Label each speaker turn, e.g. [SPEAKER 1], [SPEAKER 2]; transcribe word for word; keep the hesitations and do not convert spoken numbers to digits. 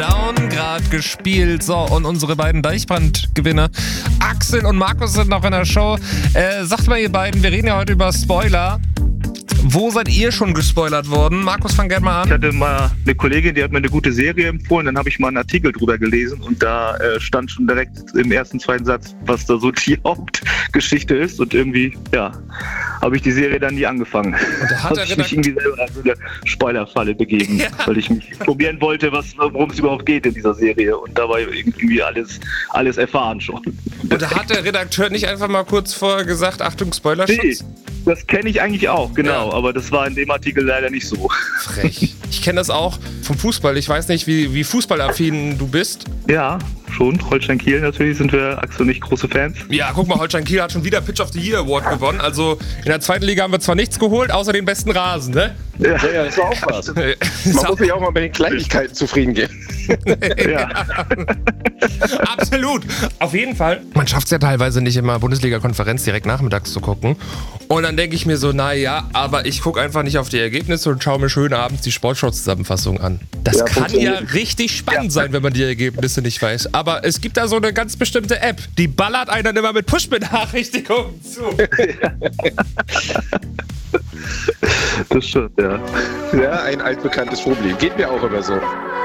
[SPEAKER 1] Down gerade gespielt. So, und unsere beiden Deichbrand-Gewinner, Axel und Markus, sind noch in der Show. Äh, sagt mal, ihr beiden, wir reden ja heute über Spoiler. Wo seid ihr schon gespoilert worden? Markus, fang gerne mal an.
[SPEAKER 2] Ich hatte mal eine Kollegin, die hat mir eine gute Serie empfohlen, dann habe ich mal einen Artikel drüber gelesen und da äh, stand schon direkt im ersten, zweiten Satz, was da so die Hauptgeschichte ist und irgendwie, ja, habe ich die Serie dann nie angefangen.
[SPEAKER 1] Und da hat
[SPEAKER 2] habe ich mich irgendwie selber in so eine Spoilerfalle begeben, ja. Weil ich mich probieren wollte, was, worum es überhaupt geht in dieser Serie und dabei irgendwie alles, alles erfahren schon.
[SPEAKER 1] Und da hat der Redakteur nicht einfach mal kurz vorher gesagt, Achtung, Spoilerschutz?
[SPEAKER 2] Nee, das kenne ich eigentlich auch, genau, ja. Aber das war in dem Artikel leider nicht so.
[SPEAKER 1] Frech. Ich kenne das auch vom Fußball. Ich weiß nicht, wie, wie fußballaffin du bist.
[SPEAKER 2] Ja, schon. Holstein Kiel natürlich sind wir, Axel und ich, große Fans.
[SPEAKER 1] Ja, guck mal, Holstein Kiel hat schon wieder Pitch of the Year Award gewonnen. Also in der zweiten Liga haben wir zwar nichts geholt, außer den besten Rasen, ne?
[SPEAKER 3] Ja, ja, das war auch was. Man muss sich auch mal bei den Kleinigkeiten zufrieden geben.
[SPEAKER 1] Ja. Absolut. Auf jeden Fall. Man schafft es ja teilweise nicht immer, Bundesliga-Konferenz direkt nachmittags zu gucken. Und dann denke ich mir so, naja, aber ich gucke einfach nicht auf die Ergebnisse und schaue mir schön abends die Sportschau-Zusammenfassung an. Das ja, kann ja richtig spannend ja. sein, wenn man die Ergebnisse nicht weiß. Aber es gibt da so eine ganz bestimmte App, die ballert einen dann immer mit Push-Benachrichtigungen zu.
[SPEAKER 2] Das stimmt, ja.
[SPEAKER 3] Ja, ein altbekanntes Problem. Geht mir auch immer so.